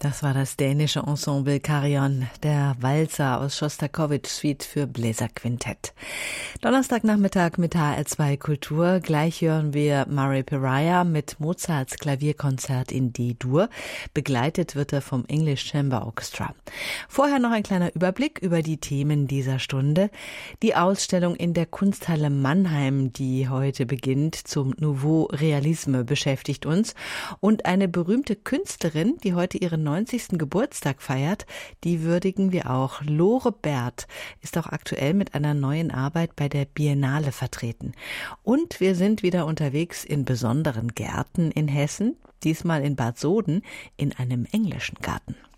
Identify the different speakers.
Speaker 1: Das war das dänische Ensemble Carillon, der Walzer aus Schostakowitsch Suite für Bläserquintett. Donnerstagnachmittag mit HR2 Kultur. Gleich hören wir Murray Pariah mit Mozarts Klavierkonzert in D-Dur. Begleitet wird er vom English Chamber Orchestra. Vorher noch ein kleiner Überblick über die Themen dieser Stunde. Die Ausstellung in der Kunsthalle Mannheim, die heute beginnt, zum Nouveau Realisme beschäftigt uns. Und eine berühmte Künstlerin, die heute ihren 90. Geburtstag feiert, die würdigen wir auch. Lore Bert ist auch aktuell mit einer neuen Arbeit bei der Biennale vertreten. Und wir sind wieder unterwegs in besonderen Gärten in Hessen, diesmal in Bad Soden in einem englischen Garten.